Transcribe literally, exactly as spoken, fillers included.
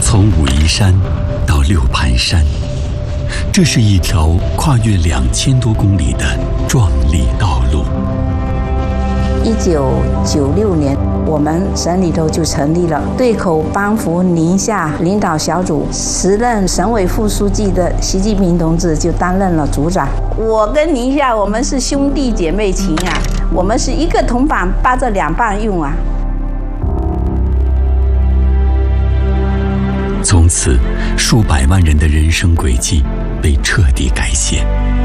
从武夷山到六盘山，这是一条跨越两千多公里的壮丽道路。 一九九六年，我们省里头就成立了对口帮扶宁夏领导小组，时任省委副书记的习近平同志就担任了组长。我跟宁夏，我们是兄弟姐妹情啊，我们是一个铜板扒着两半用啊。 从此，数百万人的人生轨迹被彻底改写。